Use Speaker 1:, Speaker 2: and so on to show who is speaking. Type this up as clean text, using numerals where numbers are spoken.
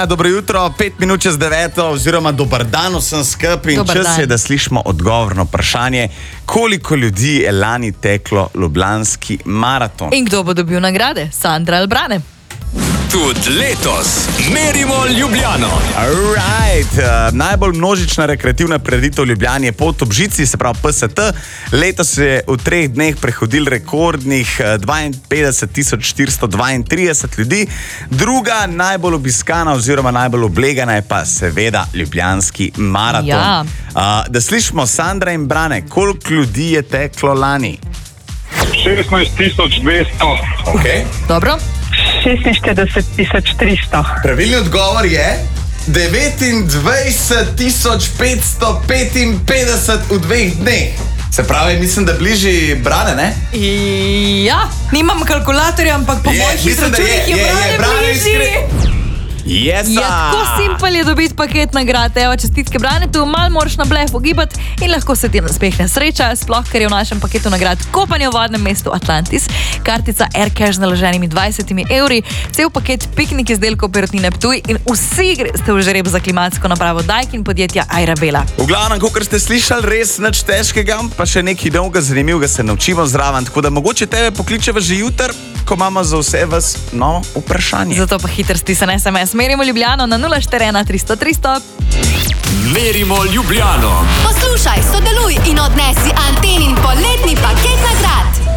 Speaker 1: Dobro jutro, 5 minut čez 9, oziroma dober dan vsem skupaj in čas je, da slišimo odgovor na vprašanje, koliko ljudi je lani teklo Ljubljanski maraton.
Speaker 2: In kdo bo dobil nagrade? Sandra ali Brane?
Speaker 3: Tudi letos merimo Ljubljano.
Speaker 1: Najbolj množična rekreativna prireditev v Ljubljani je Pot ob žici, se pravi PST. Letos je v 3 dneh prehodil rekordnih 52.432 ljudi. Druga najbolj obiskana oziroma najbolj oblegana je pa seveda Ljubljanski maraton.
Speaker 2: Ja.
Speaker 1: Da slišimo Sandra in Brane, koliko ljudi je teklo lani?
Speaker 4: 16.200.
Speaker 1: Okay.
Speaker 2: Dobro.
Speaker 4: 46.300.
Speaker 1: Pravilni odgovor je 29.555 v 2 dneh. Se pravi, mislim, da bliži Brane, ne?
Speaker 2: Ja, nimam kalkulatorja, ampak po mojih izračunih je Brane bliži. Tako simpel je dobiti paket nagrad. Evo, čestitke Branetu, malo moraš na blef ugibati in lahko se ti naspehne sreča, sploh ker je v našem paketu nagrad kopanje v vodnem mestu Atlantis, kartica Aircash z naloženimi 20 evri, cel paket piknik izdelkov Perutnine Ptuj in vsi ste v žreb za klimatsko napravo Daikin podjetja Airabela.
Speaker 1: V glavnem, kakor ste slišali, res nič težkega, pa še nekaj novega zanimivega se naučimo zraven, tako da mogoče tebe pokličeva že jutr, ko imamo za vse vas novo vprašanje.
Speaker 2: Zato pa hiter stisne SMS. Merimo Ljubljano na 041 300 300.
Speaker 3: Merimo Ljubljano.
Speaker 5: Poslušaj, sodeluj in odnesi Antenin poletni paket nagrad.